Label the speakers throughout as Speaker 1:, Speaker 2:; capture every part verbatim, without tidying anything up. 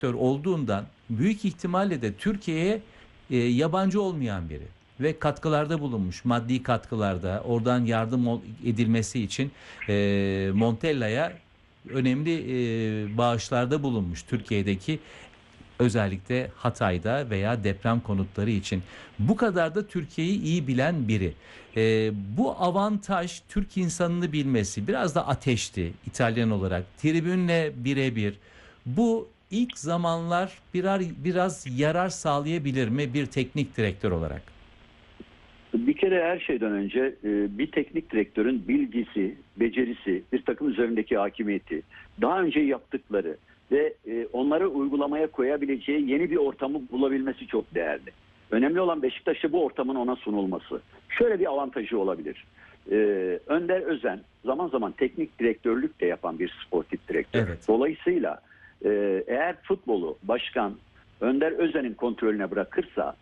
Speaker 1: olduğundan büyük ihtimalle de Türkiye'ye e, yabancı olmayan biri ve katkılarda bulunmuş, maddi katkılarda, oradan yardım ol- edilmesi için e, Montella'ya önemli e, bağışlarda bulunmuş Türkiye'deki, özellikle Hatay'da veya deprem konutları için. Bu kadar da Türkiye'yi iyi bilen biri. Ee, bu avantaj, Türk insanını bilmesi biraz da ateşti İtalyan olarak. Tribünle birebir. Bu ilk zamanlar birer, biraz yarar sağlayabilir mi bir teknik direktör olarak?
Speaker 2: Bir kere her şeyden önce e, bir teknik direktörün bilgisi, becerisi, bir takım üzerindeki hakimiyeti, daha önce yaptıkları ve e, onları uygulamaya koyabileceği yeni bir ortamı bulabilmesi çok değerli. Önemli olan Beşiktaş'ta bu ortamın ona sunulması. Şöyle bir avantajı olabilir. E, Önder Özen zaman zaman teknik direktörlük de yapan bir sportif direktör.
Speaker 1: Evet.
Speaker 2: Dolayısıyla e, eğer futbolu başkan Önder Özen'in kontrolüne bırakırsa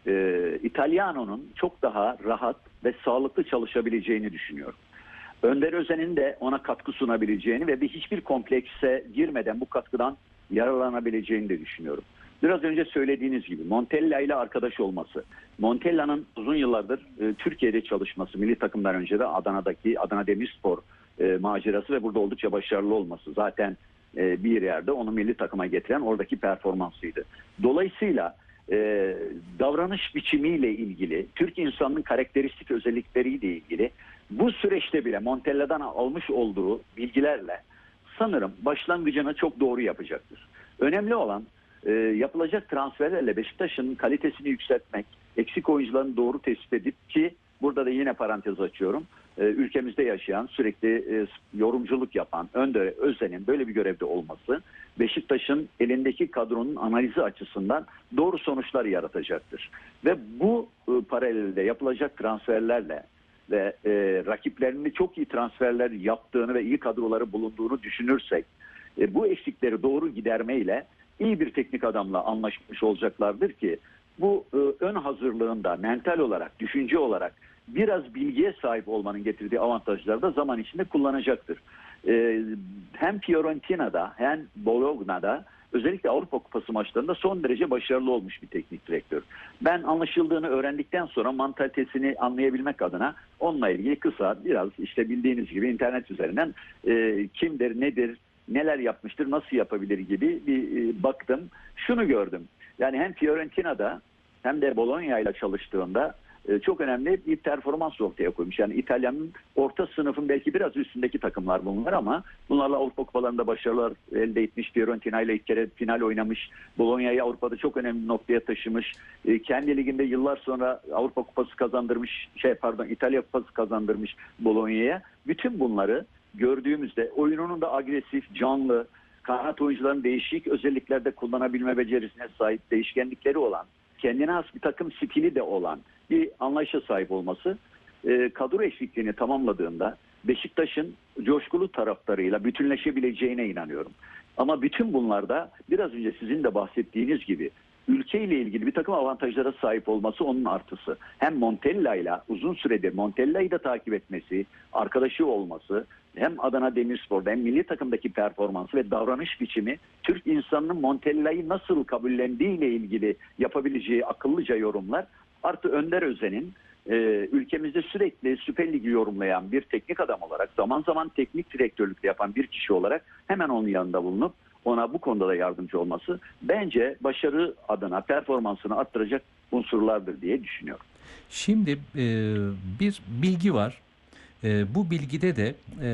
Speaker 2: e, İtalyano'nun çok daha rahat ve sağlıklı çalışabileceğini düşünüyorum. Önder Özen'in de ona katkı sunabileceğini ve bir hiçbir komplekse girmeden bu katkıdan yararlanabileceğini de düşünüyorum. Biraz önce söylediğiniz gibi Montella ile arkadaş olması, Montella'nın uzun yıllardır e, Türkiye'de çalışması, milli takımdan önce de Adana'daki Adana Demirspor e, macerası ve burada oldukça başarılı olması zaten e, bir yerde onu milli takıma getiren oradaki performansıydı. Dolayısıyla e, davranış biçimiyle ilgili, Türk insanının karakteristik özellikleriyle ilgili bu süreçte bile Montella'dan almış olduğu bilgilerle sanırım başlangıcını çok doğru yapacaktır. Önemli olan e, yapılacak transferlerle Beşiktaş'ın kalitesini yükseltmek, eksik oyuncuların doğru tespit edip ki burada da yine parantez açıyorum. E, ülkemizde yaşayan, sürekli e, yorumculuk yapan Önder Özen'in böyle bir görevde olması Beşiktaş'ın elindeki kadronun analizi açısından doğru sonuçlar yaratacaktır. Ve bu e, paralelde yapılacak transferlerle ve e, rakiplerinin çok iyi transferler yaptığını ve iyi kadroları bulunduğunu düşünürsek e, bu eksikleri doğru gidermeyle iyi bir teknik adamla anlaşmış olacaklardır ki bu e, ön hazırlığında mental olarak, düşünce olarak biraz bilgiye sahip olmanın getirdiği avantajları da zaman içinde kullanacaktır. E, hem Fiorentina'da hem Bologna'da özellikle Avrupa Kupası maçlarında son derece başarılı olmuş bir teknik direktör. Ben anlaşıldığını öğrendikten sonra mantalitesini anlayabilmek adına onunla ilgili kısa biraz işte bildiğiniz gibi internet üzerinden e, kimdir, nedir, neler yapmıştır, nasıl yapabilir gibi bir e, baktım. Şunu gördüm. Yani hem Fiorentina'da hem de Bologna ile çalıştığında e, çok önemli bir performans ortaya koymuş. Yani İtalya'nın orta sınıfın belki biraz üstündeki takımlar bunlar ama bunlarla Avrupa Kupalarında başarılar elde etmiş. Fiorentina ile ilk kere final oynamış. Bologna'yı Avrupa'da çok önemli noktaya taşımış. E, kendi liginde yıllar sonra Avrupa Kupası kazandırmış, şey pardon İtalya Kupası kazandırmış Bologna'ya. Bütün bunları gördüğümüzde oyununun da agresif, canlı, kanat oyuncuların değişik özelliklerde kullanabilme becerisine sahip, değişkenlikleri olan, kendine has bir takım stili de olan bir anlayışa sahip olması e, kadro eşlikliğini tamamladığında Beşiktaş'ın coşkulu taraftarıyla bütünleşebileceğine inanıyorum. Ama bütün bunlarda biraz önce sizin de bahsettiğiniz gibi ülkeyle ilgili bir takım avantajlara sahip olması onun artısı. Hem Montella ile uzun süredir Montella'yı da takip etmesi, arkadaşı olması, hem Adana Demirspor'da hem milli takımdaki performansı ve davranış biçimi Türk insanının Montella'yı nasıl kabullendiği ile ilgili yapabileceği akıllıca yorumlar artı Önder Özen'in e, ülkemizde sürekli Süper Lig'i yorumlayan bir teknik adam olarak zaman zaman teknik direktörlük yapan bir kişi olarak hemen onun yanında bulunup ona bu konuda da yardımcı olması bence başarı adına performansını arttıracak unsurlardır diye düşünüyorum.
Speaker 1: Şimdi e, bir bilgi var. E, bu bilgide de e,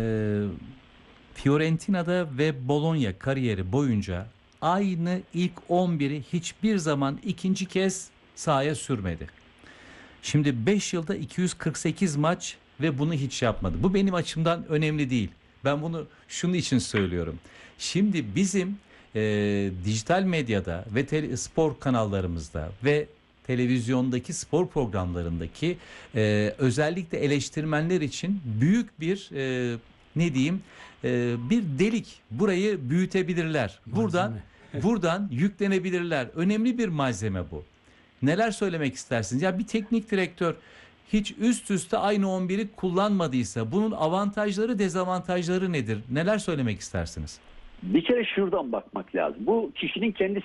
Speaker 1: Fiorentina'da ve Bologna kariyeri boyunca aynı ilk on biri hiçbir zaman ikinci kez sahaya sürmedi. Şimdi beş yılda iki yüz kırk sekiz maç ve bunu hiç yapmadı. Bu benim açımdan önemli değil. Ben bunu şunun için söylüyorum. Şimdi bizim e, dijital medyada ve tele, spor kanallarımızda ve televizyondaki spor programlarındaki e, özellikle eleştirmenler için büyük bir e, ne diyeyim e, bir delik. Burayı büyütebilirler. Buradan buradan yüklenebilirler. Önemli bir malzeme bu. Neler söylemek istersiniz? Ya bir teknik direktör hiç üst üste aynı on biri kullanmadıysa bunun avantajları, dezavantajları nedir? Neler söylemek istersiniz?
Speaker 2: Bir kere şuradan bakmak lazım. Bu kişinin kendi